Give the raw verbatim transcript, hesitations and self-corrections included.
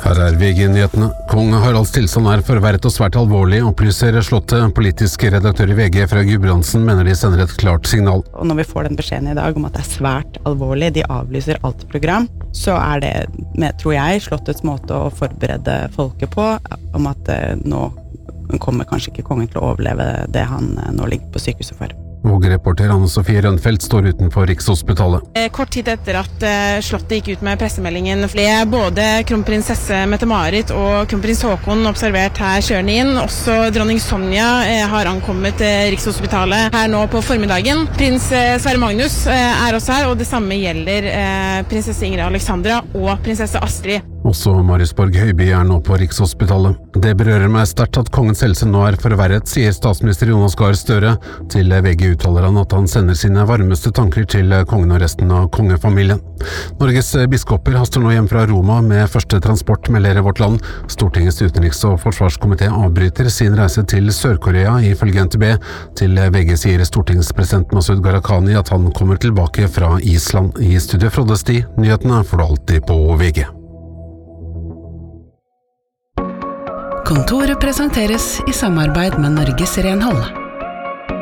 Her er V G-nyhetene. Kong Haralds tilstand er forverret og svært alvorlig, opplyser Slottet. Politisk redaktør i V G fra Gudbrandsen mener de sender et klart signal. Og når vi får den beskjeden i dag om at det er svært alvorlig, de avlyser alt program, så er det, med, tror jeg, Slottets måte å forberede folket på, om at nå kommer kanskje ikke kongen til å overleve det han nå ligger på sykehuset for. VåG-reporter Anne-Sofie Rønfeldt står utenfor Rikshospitalet. Kort tid etter at Slottet gikk ut med pressemeldingen ble både kronprinsesse Mette-Marit og kronprins Haakon observert her kjørende inn. Også dronning Sonja har ankommet Rikshospitalet her nå på formiddagen. Prins Sverre Magnus er også her, og det samme gjelder prinsesse Ingrid Alexandra og prinsesse Astrid. Også Marius Borg Høiby er nå på Rikshospitalet. Det berører meg sterkt at kongens helse nå er forverret, sier statsminister Jonas Gahr Støre. Til V G uttaler han at han sender sine varmeste tanker til kongen og resten av kongefamilien. Norges biskoper haster nå hjem fra Roma med første transport, melder Vårt Land. Stortingets utenriks- og forsvarskomité avbryter sin reise til Sør-Korea ifølge N T B. Til V G sier stortingspresident Masud Gharahkhani at han kommer tilbake fra Island. I studio Frode Sti, nyhetene får du alltid på V G. Kontoret presenteres i samarbeid med Norges Renhold.